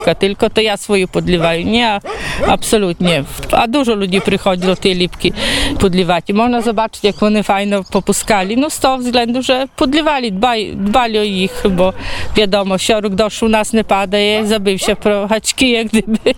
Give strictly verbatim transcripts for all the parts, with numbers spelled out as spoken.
Tylko to ja свою podливаю. Ні, абсолютно ні. А дуже людей приходило ті ліпки podливати. Можна побачити, як вони файно попускали. Ну, з того взгляду вже podливали, дбали, дбали о їх, бо, відомо, щорок дощ у нас не падає, забився про гачки, як гdyby.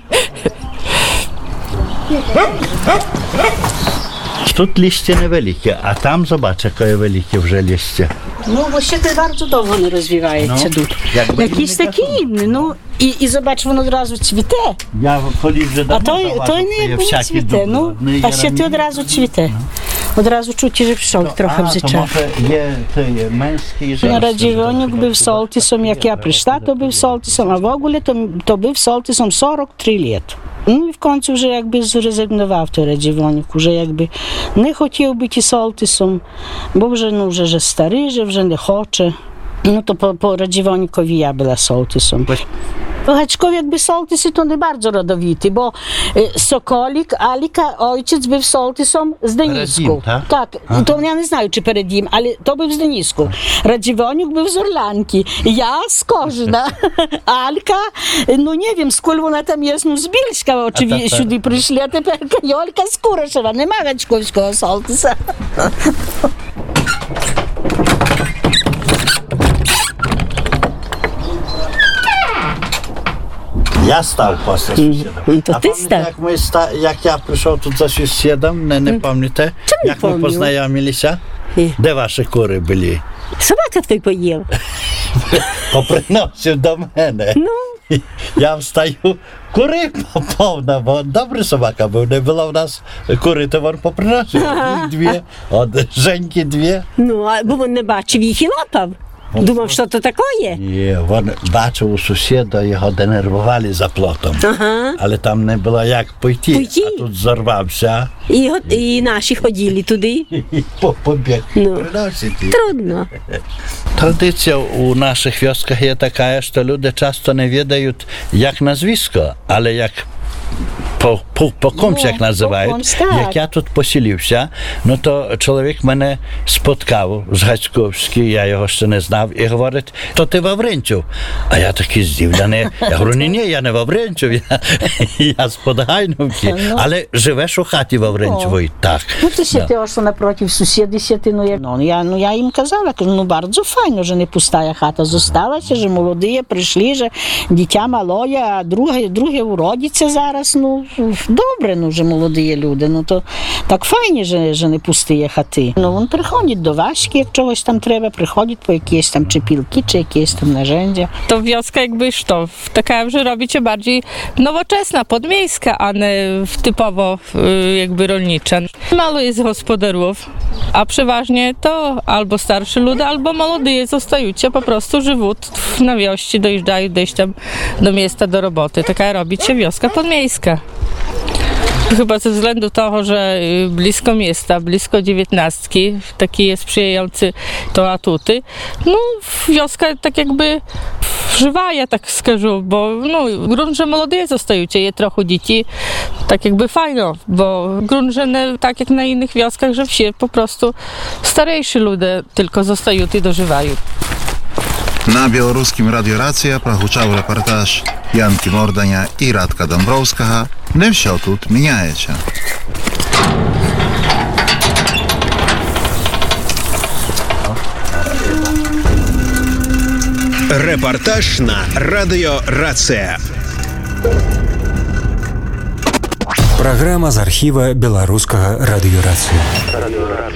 Тут liście невеликі, а там, зobacz, яке велике вже liście. Ну, бо ще це дуже довго не розвивається Ну, тут. якби Якісь не такі інні, ну, і, і зобач, воно одразу цвіте, Я коли вже а давно той, забачив, той що є не, не всякі цвіте, ну, дубли, а ще ти яремі. одразу цвіте. Одразу чути, що пішов трохи А, вже то час. може є, то є менський На жест. Радзівонюк був солтисом, як я прийшла, то був солтисом, а в огулі то, то був солтисом сорок три літа. Ну і в кінці вже якби зрезигнував той Радзівонюк, вже якби не хотів бути солтисом, бо вже, ну, вже, вже старий, вже, вже не хоче. Ну то по, по Радзівонюкові я була солтисом. Гачкові якби солтиси то не bardzo родовіті, бо е, Соколік, Аліка, ojciec був солтисом з Дениску. Перед ним, так? Так, то я не знаю, чи перед ним, але то був з Дениску. Радзівонюк був з Орлянки, я з Кожина, Алька, ну не wiem, сколь вона там є, ну з Більська, очевидно, тепер? сюди прийшли, а тепер Йолька з Курашева, нема гачковського солтиса. Я став після сусіда. Ну, то А ти пам'ятаєте, став? Як, ми ста... як я прийшов тут за сусідом, не, не пам'ятаєте? не Як ми пам'ятаю. познайомилися? Ні. Де ваші кури були? Собака твій поїв. Поприносив до мене. Ну. Я встаю, кури повна, бо добрий собака був, не було в нас кури, то він поприносив. Їх дві, от Женьки дві. Ну, а бо він не бачив їх і лапав. Думав, що то таке? І він бачив у сусіда, його денервували за плотом. Ага. Але там не було як пойти, Пойти? а тут зорвався І, го- і наші ходили туди. і по- побіг Ну. приносити. Трудно. Традиція у наших вioskach є така, що люди часто не відають, як назвисько, але як по, по, по комусь, Ну, як називають. по комусь, так. Як я тут поселився, ну то чоловік мене споткав з Гацьковський, я його ще не знав, і говорить, то ти Вавринчев. А я такий здивлений. Я говорю, ні, ні, я не Вавринчев, я, я з Подгайновки, але живеш у хаті Вавринчевої. Так. Ну, ти ще Да. те, що напротив сусіди сіти, ну, я, ну, я, ну, я їм казала, кажу, ну, bardzo файно, що не пустая хата зосталася, що молоді прийшли, що дитя малоє, а друге, друге уродиться зараз, ну, добре, ну, вже молоді люди, ну, то так файні, що, що не пустые хати. Ну, він приходить до Васьки, як чогось там треба, приходить по якісь там чи пілки, чи якісь там narzędzia. To wioska jakby що, така вже робиться bardziej nowoczesna, podmiejska, a nie typowo y, jakby rolnicza. Mało jest gospodarów, a przeważnie to albo starsi ludzie, albo młodzi zostajucie, po prostu żywą na wiości, dojeżdżają gdzieś tam do miejsca do roboty. Taka robi się wioska podmiejska. Chyba ze względu tego, że y, blisko miasta, blisko dziewiętnastki, taki jest sprzyjający to atuty. No, wioska tak jakby żywa, ja tak skażu, bo no, grunt, że młodые zostajucie, je trochę dzieci, tak jakby fajno, bo grunt, że nie, tak jak na innych wioskach, że wsie po prostu starejsi ludzie tylko zostają i dożywają. На білоруськім радіо «Рація» прогучав репортаж Янки Морданя і Радка Домбровського «Не все тут міняється». Репортаж на радіо «Рація». Праграма з архіва беларускага радыёрацыі.